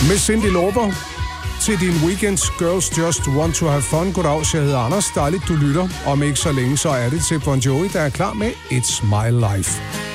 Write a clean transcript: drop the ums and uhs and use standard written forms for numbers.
Med Cyndi Lauper til din weekends Girls Just Want to Have Fun. Goddag, jeg hedder Anders. Dejligt, du lytter. Om ikke så længe, så er det til Bon Jovi, der er klar med It's My Life.